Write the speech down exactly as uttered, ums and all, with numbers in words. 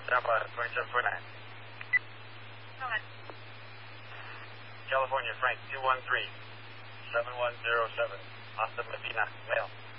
Tampa, twenty-seven point nine. California, Frank, two one three, seven one zero seven. Austin, Medina, mail.